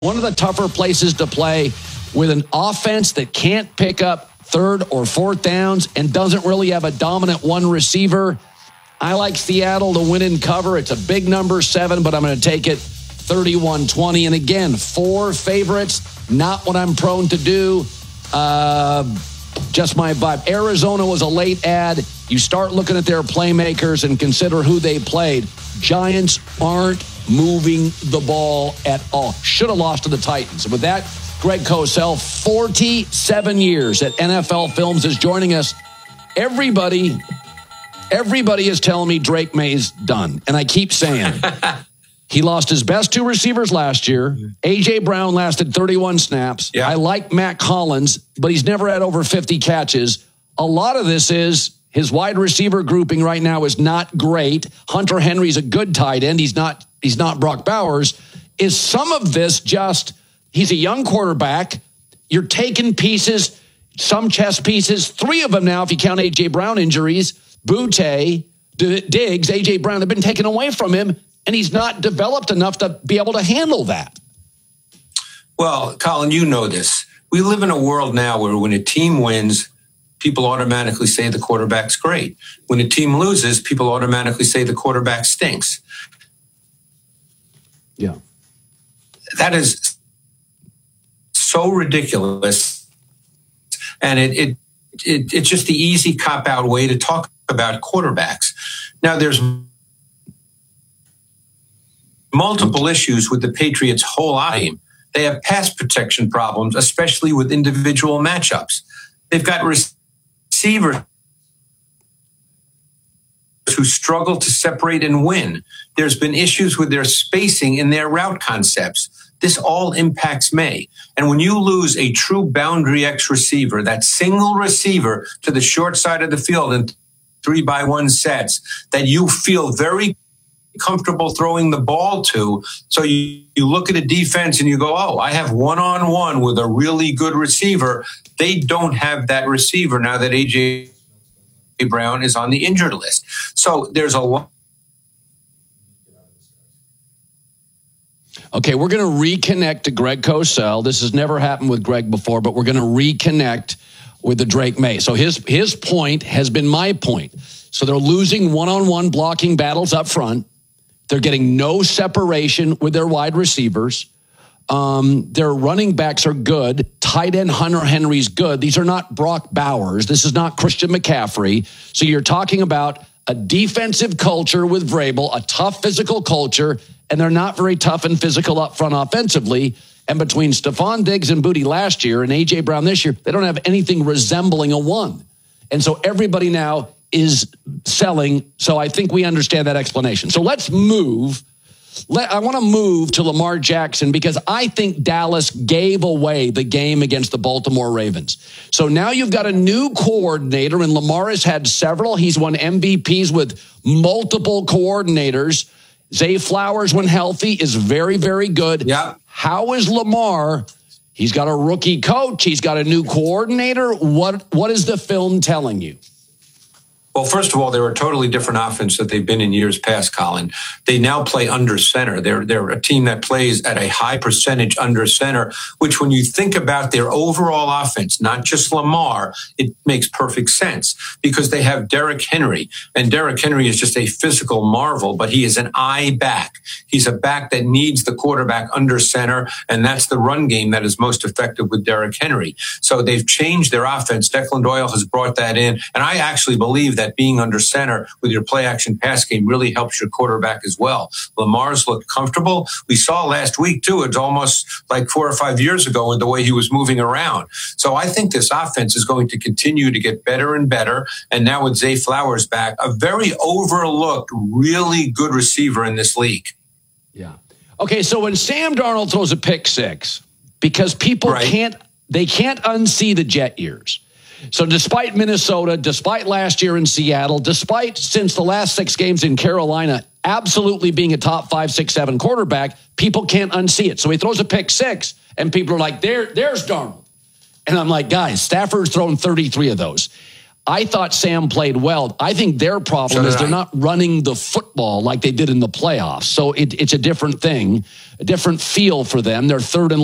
One of the tougher places to play with an offense that can't pick up third or fourth downs and doesn't really have a dominant one receiver. I like Seattle to win and cover. It's a big number, 7, but I'm going to take it 31-20. And again, 4 favorites, not what I'm prone to do. Just my vibe. Arizona was a late ad. You start looking at their playmakers and consider who they played. Giants aren't moving the ball at all. Should have lost to the Titans. With that, Greg Cosell, 47 years at NFL Films, is joining us. Everybody is telling me Drake May's done. And I keep saying, he lost his best 2 receivers last year. A.J. Brown lasted 31 snaps. Yeah. I like Matt Collins, but he's never had over 50 catches. A lot of this is his wide receiver grouping right now is not great. Hunter Henry's a good tight end. He's not Brock Bowers. Is some of this just, he's a young quarterback. You're taking pieces, some chess pieces, 3 of them now, if you count A.J. Brown injuries. Butte, Diggs, A.J. Brown have been taken away from him, and he's not developed enough to be able to handle that. Well, Colin, you know this. We live in a world now where when a team wins, people automatically say the quarterback's great. When a team loses, people automatically say the quarterback stinks. Yeah. That is so ridiculous. And it's just the easy cop-out way to talk about quarterbacks. Now, there's multiple issues with the Patriots' whole team. They have pass protection problems, especially with individual matchups. They've got receivers who struggle to separate and win. There's been issues with their spacing in their route concepts. This all impacts May. And when you lose a true boundary X receiver, that single receiver to the short side of the field in 3-by-1 sets that you feel very comfortable throwing the ball to. So you look at a defense and you go, oh, I have one-on-one with a really good receiver. They don't have that receiver now that A.J. Brown is on the injured list. So there's a lot. Okay, we're going to reconnect to Greg Cosell. This has never happened with Greg before, but we're going to reconnect with the Drake May. So his point has been my point. So they're losing one-on-one blocking battles up front. They're getting no separation with their wide receivers. Their running backs are good. Tight end Hunter Henry's good. These are not Brock Bowers. This is not Christian McCaffrey. So you're talking about a defensive culture with Vrabel, a tough physical culture, and they're not very tough and physical up front offensively. And between Stephon Diggs and Booty last year and A.J. Brown this year, they don't have anything resembling a 1. And so everybody now is selling. So I think we understand that explanation. So let's move. I want to move to Lamar Jackson because I think Dallas gave away the game against the Baltimore Ravens. So now you've got a new coordinator, and Lamar has had several. He's won MVPs with multiple coordinators. Zay Flowers, when healthy, is very, very good. Yeah. How is Lamar? He's got a rookie coach. He's got a new coordinator. What is the film telling you? Well, first of all, they're a totally different offense that they've been in years past, Colin. They now play under center. They're a team that plays at a high percentage under center, which when you think about their overall offense, not just Lamar, it makes perfect sense because they have Derrick Henry. And Derrick Henry is just a physical marvel, but he is an eye back. He's a back that needs the quarterback under center, and that's the run game that is most effective with Derrick Henry. So they've changed their offense. Declan Doyle has brought that in, and I actually believe that being under center with your play action pass game really helps your quarterback as well. Lamar's looked comfortable. We saw last week too. It's almost like 4 or 5 years ago in the way he was moving around. So I think this offense is going to continue to get better and better. And now with Zay Flowers back, a very overlooked, really good receiver in this league. Yeah. Okay. So when Sam Darnold throws a pick 6, because people can't unsee the Jet years. So despite Minnesota, despite last year in Seattle, despite since the last 6 games in Carolina, absolutely being a top 5, 6, 7 quarterback, people can't unsee it. So he throws a pick 6 and people are like, there's Darnold. And I'm like, guys, Stafford's thrown 33 of those. I thought Sam played well. I think their problem is they're not running the football like they did in the playoffs. So it's a different thing, a different feel for them. They're third and